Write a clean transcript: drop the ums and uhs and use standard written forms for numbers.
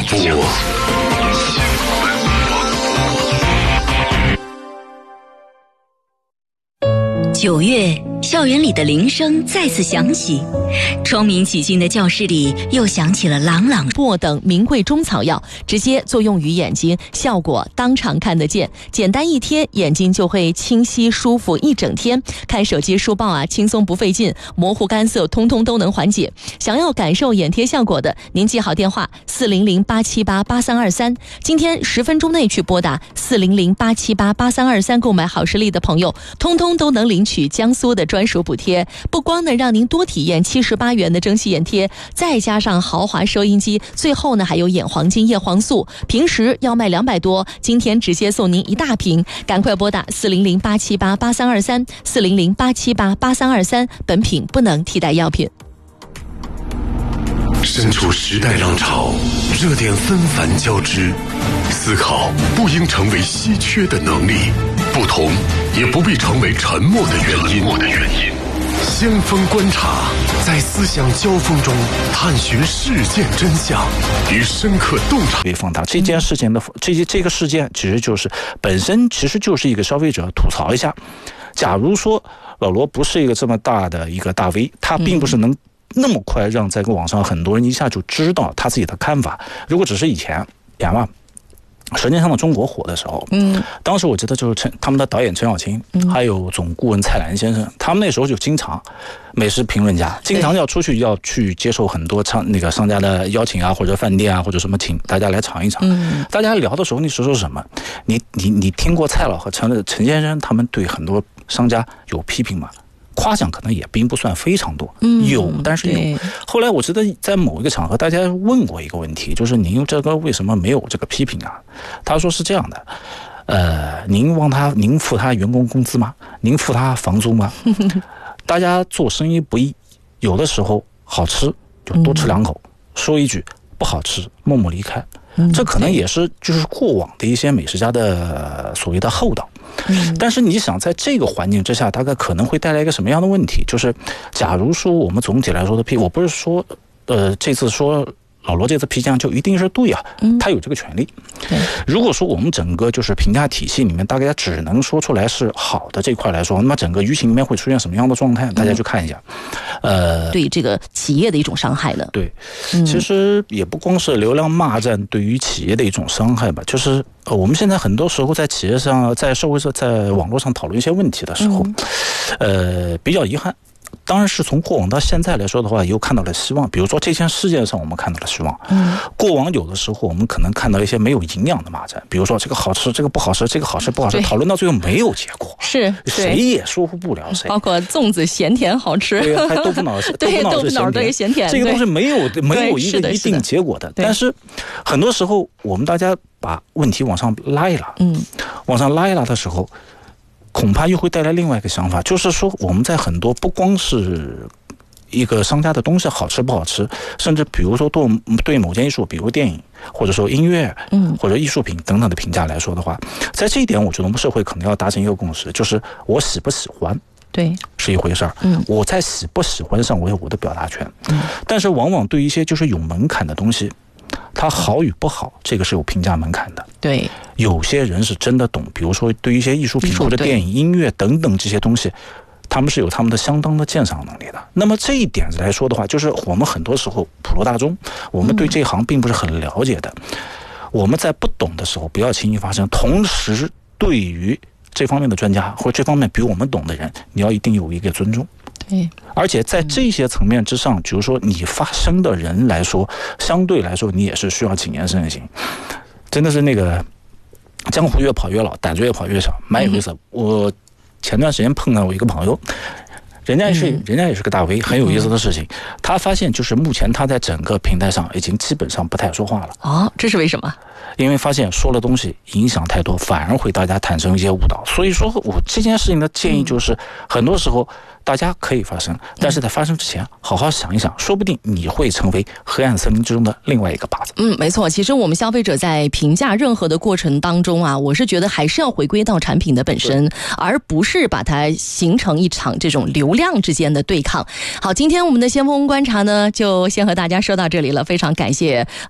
9月，校园里的铃声再次响起，窗明几净的教室里又响起了朗朗薄等名贵中草药，直接作用于眼睛，效果当场看得见。简单一贴，眼睛就会清晰舒服一整天。看手机书报啊，轻松不费劲，模糊干涩通通都能缓解。想要感受眼贴效果的，您记好电话400-878-8323，今天10分钟内去拨打400-878-8323购买好视力的朋友，通通都能领取江苏的专属补贴，不光能让您多体验78元的蒸汽眼贴，再加上豪华收音机，最后呢还有眼黄金叶黄素，平时要卖200多，今天直接送您一大瓶，赶快拨打400-878-8323 400-878-8323，本品不能替代药品。 身处时代浪潮，热点纷繁交织，思考不应成为稀缺的能力，不同也不必成为沉默的原因。先锋观察，在思想交锋中探寻事件真相与深刻洞察。 被放大这件事情的这个事件，其实就是本身其实就是一个消费者吐槽一下。假如说老罗不是一个这么大的一个大 V， 他并不是能那么快让在网上很多人一下就知道他自己的看法。如果只是以前嘛，《舌尖上的中国》火的时候，当时我记得就是他们的导演陈小青，还有总顾问蔡澜先生，他们那时候就经常美食评论家，经常要出去要去接受很多那个商家的邀请啊，或者饭店啊，或者什么请大家来尝一尝。大家聊的时候，你说什么？你听过蔡老和陈先生他们对很多商家有批评吗？夸奖可能也并不算非常多，有，但是有。后来我记得在某一个场合，大家问过一个问题，就是您这个为什么没有这个批评啊？他说是这样的，您付他员工工资吗？您付他房租吗？大家做生意不易，有的时候好吃就多吃2口，说一句不好吃默默离开。这可能也是就是过往的一些美食家的所谓的厚道。但是你想在这个环境之下，大概可能会带来一个什么样的问题？就是假如说我们总体来说的我不是说这次说老罗这次批评就一定是对啊，他有这个权利。如果说我们整个就是评价体系里面大家只能说出来是好的这块来说，那么整个舆情里面会出现什么样的状态？大家去看一下。 对这个企业的一种伤害呢？对， 其实也不光是流量骂战对于企业的一种伤害吧，就是我们现在很多时候在企业上、在社会上、在网络上讨论一些问题的时候，比较遗憾。当然是从过往到现在来说的话，又看到了希望。比如说这件事件上，我们看到了希望。过往有的时候我们可能看到一些没有营养的骂战，比如说这个好吃，这个不好吃，这个好吃不好吃，讨论到最后没有结果， 是谁也说服不了谁。 包括粽子咸甜好吃， 对，还豆腐脑是对，豆腐脑对咸甜， 这个东西没有一个一定结果的。但是很多时候我们大家把问题往上拉一拉，往上拉一拉的时候，恐怕又会带来另外一个想法，就是说我们在很多不光是一个商家的东西好吃不好吃，甚至比如说对某件艺术，比如电影或者说音乐，或者艺术品等等的评价来说的话，在这一点我觉得我们社会可能要达成一个共识，就是我喜不喜欢对是一回事儿，我在喜不喜欢上我有我的表达权，但是往往对一些就是有门槛的东西，它好与不好，这个是有评价门槛的。对，有些人是真的懂，比如说对于一些艺术品或者电影、音乐等等这些东西，他们是有他们的相当的鉴赏能力的。那么这一点来说的话，就是我们很多时候普罗大众，我们对这行并不是很了解的。我们在不懂的时候，不要轻易发声。同时，对于这方面的专家或者这方面比我们懂的人，你要一定有一个尊重。而且在这些层面之上，比如说你发声的人来说，相对来说你也是需要谨言慎行。真的是那个江湖越跑越老，胆子越跑越小，蛮有意思。我前段时间碰到我一个朋友，人家也是个大 V， 很有意思的事情。他发现就是目前他在整个平台上已经基本上不太说话了。 这是为什么？ 因为发现说了东西影响太多，反而会大家产生一些误导。所以说我这件事情的建议就是，很多时候大家可以发声，但是在发生之前好好想一想，说不定你会成为黑暗森林之中的另外一个靶子。 没错，其实我们消费者在评价任何的过程当中啊，我是觉得还是要回归到产品的本身，而不是把它形成一场这种流量之间的对抗。好，今天我们的先锋观察呢，就先和大家说到这里了，非常感谢